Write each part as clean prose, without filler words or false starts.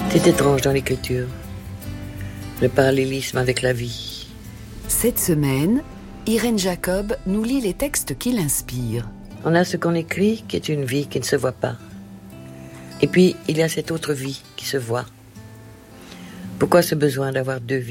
C'est étrange dans l'écriture, le parallélisme avec la vie. Cette semaine, Irène Jacob nous lit les textes qui l'inspirent. On a ce qu'on écrit qui est une vie qui ne se voit pas. Et puis, il y a cette autre vie qui se voit. Pourquoi ce besoin d'avoir deux vies ?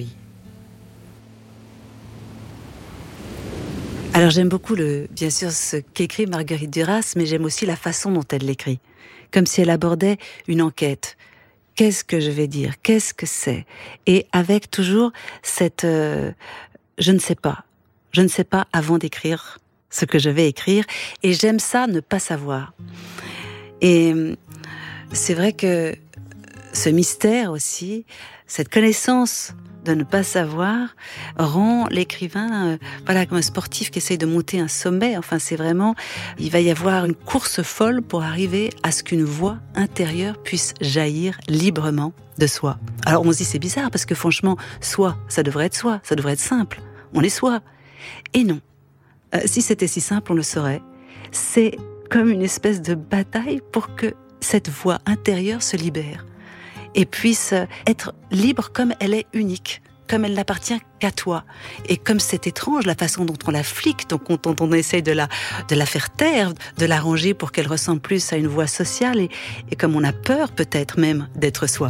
Alors j'aime beaucoup bien sûr ce qu'écrit Marguerite Duras, mais j'aime aussi la façon dont elle l'écrit. Comme si elle abordait une enquête. Qu'est-ce que je vais dire ? Qu'est-ce que c'est ? Et avec toujours cette je ne sais pas. Je ne sais pas avant d'écrire ce que je vais écrire. Et j'aime ça, ne pas savoir. Et c'est vrai que ce mystère aussi, cette connaissance de ne pas savoir, rend l'écrivain comme un sportif qui essaye de monter un sommet. Enfin, c'est vraiment, il va y avoir une course folle pour arriver à ce qu'une voix intérieure puisse jaillir librement de soi. Alors on se dit c'est bizarre parce que franchement, soi, ça devrait être soi, ça devrait être simple. On est soi. Et non. Si c'était si simple, on le saurait. C'est comme une espèce de bataille pour que cette voix intérieure se libère et puisse être libre comme elle est unique, comme elle n'appartient qu'à toi. Et comme c'est étrange la façon dont on la flique, dont on essaye de la faire taire, de l'arranger pour qu'elle ressemble plus à une voix sociale, et comme on a peur peut-être même d'être soi.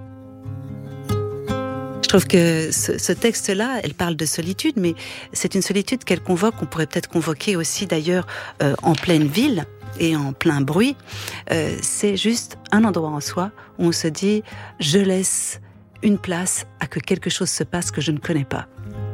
Je trouve que ce texte-là, elle parle de solitude, mais c'est une solitude qu'elle convoque, on pourrait peut-être convoquer aussi d'ailleurs en pleine ville, et en plein bruit, c'est juste un endroit en soi où on se dit « je laisse une place à que quelque chose se passe que je ne connais pas ».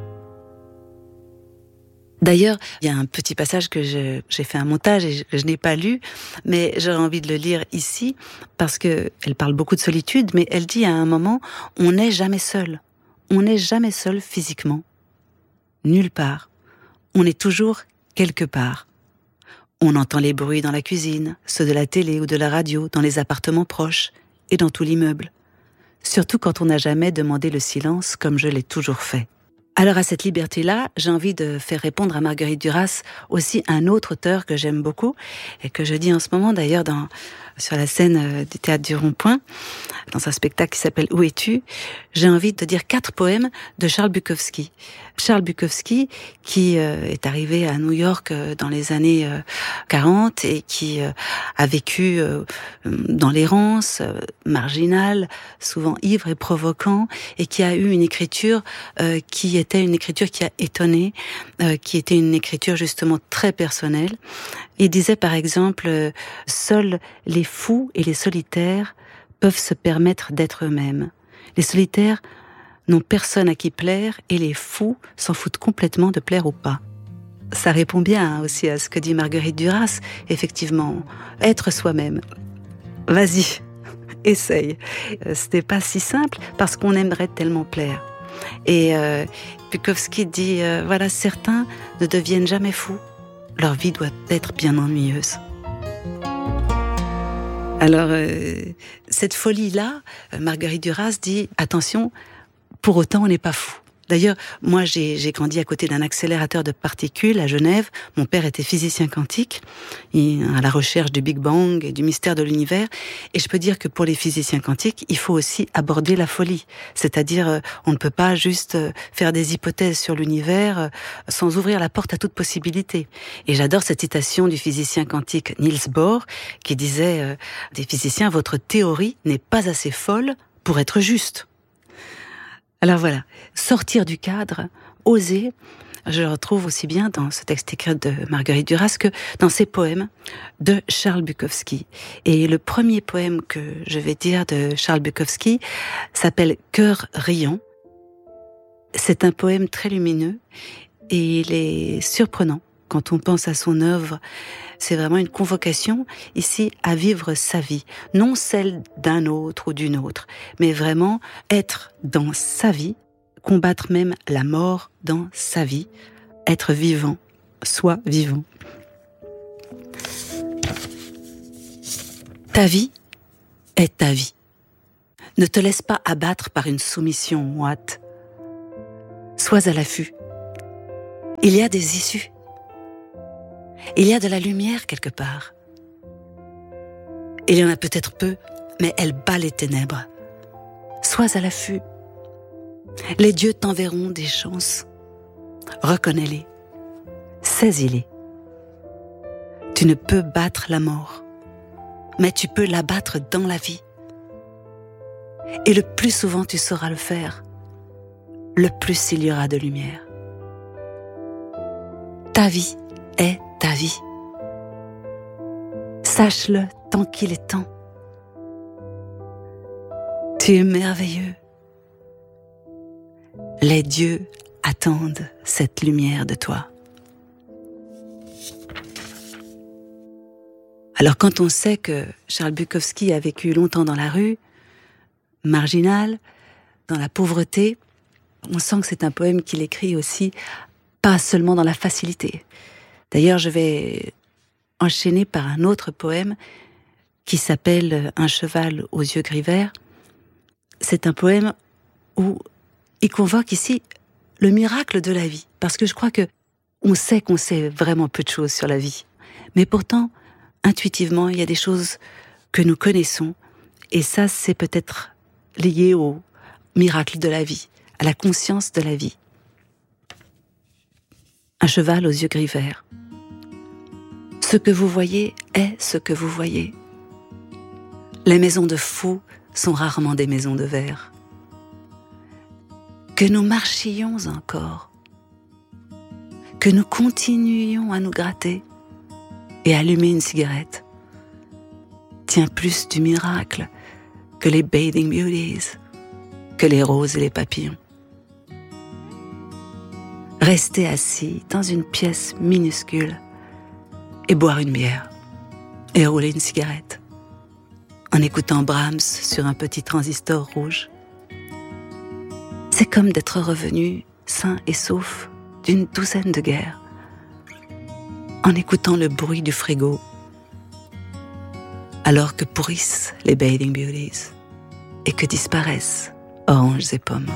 D'ailleurs, il y a un petit passage que j'ai fait un montage et que je n'ai pas lu, mais j'aurais envie de le lire ici, parce qu'elle parle beaucoup de solitude, mais elle dit à un moment « on n'est jamais seul. On n'est jamais seul physiquement. Nulle part. On est toujours quelque part. » On entend les bruits dans la cuisine, ceux de la télé ou de la radio, dans les appartements proches et dans tout l'immeuble. Surtout quand on n'a jamais demandé le silence comme je l'ai toujours fait. Alors à cette liberté-là, j'ai envie de faire répondre à Marguerite Duras aussi un autre auteur que j'aime beaucoup et que je dis en ce moment d'ailleurs sur la scène du Théâtre du Rond-Point, dans un spectacle qui s'appelle « Où es-tu ?». J'ai envie de dire 4 poèmes de Charles Bukowski. Charles Bukowski, qui est arrivé à New York dans les années 40 et qui a vécu dans l'errance, marginale, souvent ivre et provoquant, et qui a eu une écriture qui était une écriture qui a étonné, qui était une écriture justement très personnelle. Il disait par exemple « Seuls les fous et les solitaires peuvent se permettre d'être eux-mêmes. Les solitaires n'ont personne à qui plaire et les fous s'en foutent complètement de plaire ou pas. » Ça répond bien aussi à ce que dit Marguerite Duras. Effectivement, être soi-même. Vas-y, essaye. Ce n'est pas si simple parce qu'on aimerait tellement plaire. Et Bukowski dit, certains ne deviennent jamais fous. Leur vie doit être bien ennuyeuse. Alors, cette folie-là, Marguerite Duras dit, attention, pour autant, on n'est pas fou. D'ailleurs, moi, j'ai grandi à côté d'un accélérateur de particules à Genève. Mon père était physicien quantique, à la recherche du Big Bang et du mystère de l'univers. Et je peux dire que pour les physiciens quantiques, il faut aussi aborder la folie. C'est-à-dire, on ne peut pas juste faire des hypothèses sur l'univers sans ouvrir la porte à toute possibilité. Et j'adore cette citation du physicien quantique Niels Bohr, qui disait des physiciens, votre théorie n'est pas assez folle pour être juste. Alors voilà, sortir du cadre, oser, je le retrouve aussi bien dans ce texte écrit de Marguerite Duras que dans ses poèmes de Charles Bukowski. Et le premier poème que je vais dire de Charles Bukowski s'appelle « Cœur riant ». C'est un poème très lumineux et il est surprenant quand on pense à son œuvre. C'est vraiment une convocation ici à vivre sa vie, non celle d'un autre ou d'une autre, mais vraiment être dans sa vie, combattre même la mort dans sa vie, être vivant, soit vivant. Ta vie est ta vie. Ne te laisse pas abattre par une soumission moite. Sois à l'affût. Il y a des issues. Il y a de la lumière quelque part. Il y en a peut-être peu, mais elle bat les ténèbres. Sois à l'affût. Les dieux t'enverront des chances. Reconnais-les. Saisis-les. Tu ne peux battre la mort, mais tu peux la battre dans la vie. Et le plus souvent tu sauras le faire, le plus il y aura de lumière. Ta vie est ta vie. Sache-le tant qu'il est temps. Tu es merveilleux. Les dieux attendent cette lumière de toi. Alors quand on sait que Charles Bukowski a vécu longtemps dans la rue, marginal, dans la pauvreté, on sent que c'est un poème qu'il écrit aussi, pas seulement dans la facilité. D'ailleurs, je vais enchaîner par un autre poème qui s'appelle « Un cheval aux yeux gris verts ». C'est un poème où il convoque ici le miracle de la vie, parce que je crois que on sait qu'on sait vraiment peu de choses sur la vie, mais pourtant, intuitivement, il y a des choses que nous connaissons, et ça, c'est peut-être lié au miracle de la vie, à la conscience de la vie. Un cheval aux yeux gris verts. Ce que vous voyez est ce que vous voyez. Les maisons de fous sont rarement des maisons de verre. Que nous marchions encore, que nous continuions à nous gratter et allumer une cigarette, tient plus du miracle que les bathing beauties, que les roses et les papillons. Rester assis dans une pièce minuscule et boire une bière et rouler une cigarette en écoutant Brahms sur un petit transistor rouge. C'est comme d'être revenu sain et sauf d'une douzaine de guerres en écoutant le bruit du frigo alors que pourrissent les bathing beauties et que disparaissent oranges et pommes.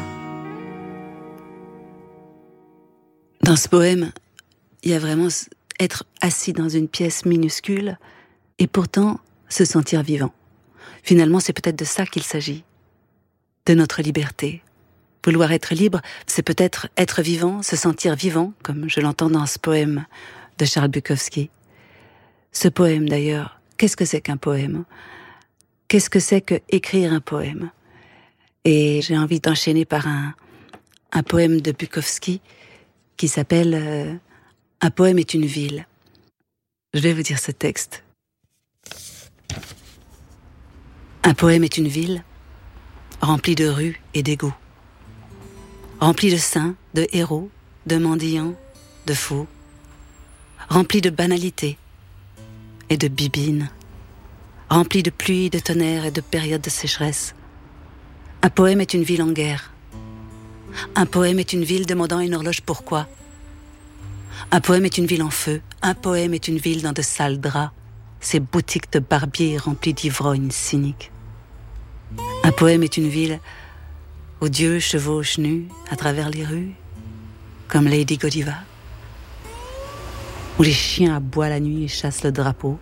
Dans ce poème, il y a vraiment être assis dans une pièce minuscule et pourtant se sentir vivant. Finalement, c'est peut-être de ça qu'il s'agit, de notre liberté. Vouloir être libre, c'est peut-être être vivant, se sentir vivant, comme je l'entends dans ce poème de Charles Bukowski. Ce poème, d'ailleurs, qu'est-ce que c'est qu'un poème ? Qu'est-ce que c'est que écrire un poème ? Et j'ai envie d'enchaîner par un poème de Bukowski qui s'appelle « Un poème est une ville ». Je vais vous dire ce texte. Un poème est une ville remplie de rues et d'égouts, remplie de saints, de héros, de mendiants, de fous, remplie de banalités et de bibines, remplie de pluie, de tonnerre et de périodes de sécheresse. Un poème est une ville en guerre. Un poème est une ville demandant une horloge pourquoi. Un poème est une ville en feu. Un poème est une ville dans de sales draps, ces boutiques de barbiers remplies d'ivrognes cyniques. Un poème est une ville où Dieu chevauche nu à travers les rues, comme Lady Godiva, où les chiens aboient la nuit et chassent le drapeau.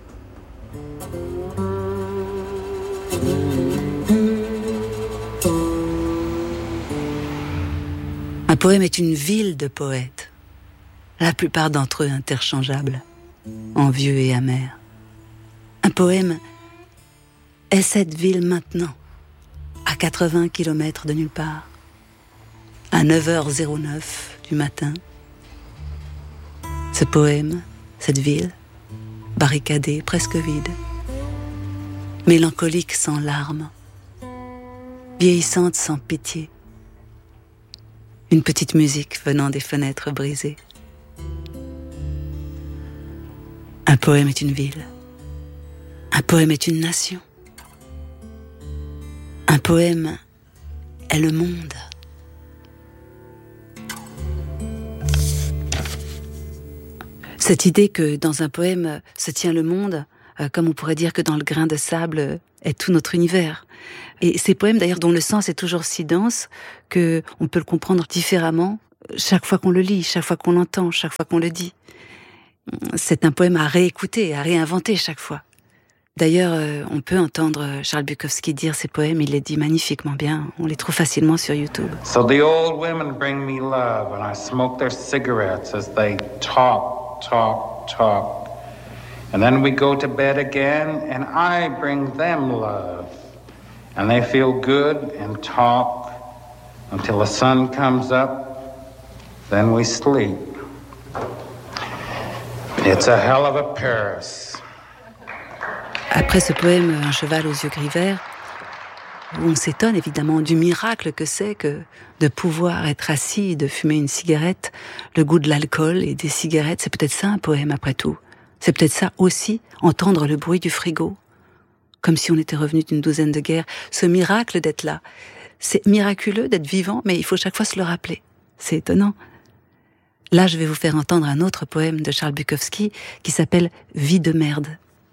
Un poème est une ville de poètes, la plupart d'entre eux interchangeables, envieux et amers. Un poème est cette ville maintenant, à 80 km de nulle part, à 9h09 du matin. Ce poème, cette ville, barricadée, presque vide, mélancolique sans larmes, vieillissante sans pitié, une petite musique venant des fenêtres brisées. Un poème est une ville. Un poème est une nation. Un poème est le monde. Cette idée que dans un poème se tient le monde, comme on pourrait dire que dans le grain de sable est tout notre univers. Et ces poèmes d'ailleurs dont le sens est toujours si dense que on peut le comprendre différemment chaque fois qu'on le lit, chaque fois qu'on l'entend, chaque fois qu'on le dit. C'est un poème à réécouter, à réinventer chaque fois. D'ailleurs, on peut entendre Charles Bukowski dire ses poèmes, il les dit magnifiquement bien, on les trouve facilement sur YouTube. So the old women bring me love and I smoke their cigarettes as they talk. And then we go to bed again and I bring them love. And they feel good and talk until the sun comes up, then we sleep. It's a hell of a Paris. Après ce poème « Un cheval aux yeux gris verts », on s'étonne évidemment du miracle que c'est que de pouvoir être assis et de fumer une cigarette, le goût de l'alcool et des cigarettes, c'est peut-être ça un poème après tout. C'est peut-être ça aussi, entendre le bruit du frigo, comme si on était revenu d'une douzaine de guerres. Ce miracle d'être là, c'est miraculeux d'être vivant, mais il faut chaque fois se le rappeler. C'est étonnant. Là, je vais vous faire entendre un autre poème de Charles Bukowski qui s'appelle « Vie de merde ».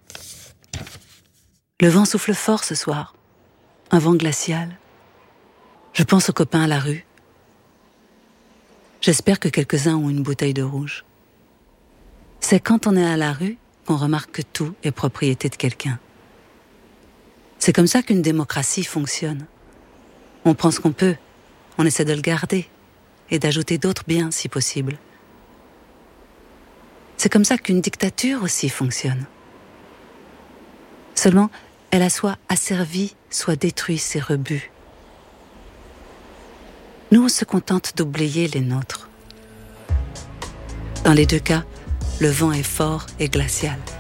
Le vent souffle fort ce soir, un vent glacial. Je pense aux copains à la rue. J'espère que quelques-uns ont une bouteille de rouge. C'est quand on est à la rue qu'on remarque que tout est propriété de quelqu'un. C'est comme ça qu'une démocratie fonctionne. On prend ce qu'on peut, on essaie de le garder et d'ajouter d'autres biens si possible. C'est comme ça qu'une dictature aussi fonctionne. Seulement, elle a soit asservi, soit détruit ses rebuts. Nous, on se contente d'oublier les nôtres. Dans les deux cas, le vent est fort et glacial.